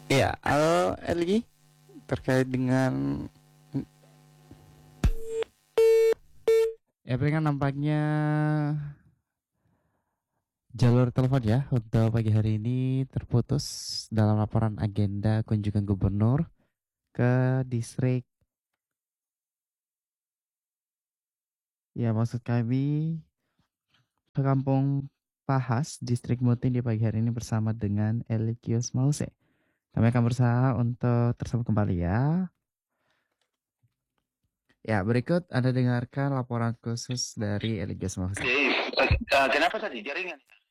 Ya, halo Eli, terkait dengan ya kan nampaknya jalur telepon ya untuk pagi hari ini terputus dalam laporan agenda kunjungan gubernur ke distrik, ya maksud kami ke Kampung Pahas, distrik Mutin di pagi hari ini bersama dengan Elikius Mause. Kami akan berusaha untuk tersambung kembali ya. Ya, berikut Anda dengarkan laporan khusus dari Elikius Mause. Kenapa tadi jaringan?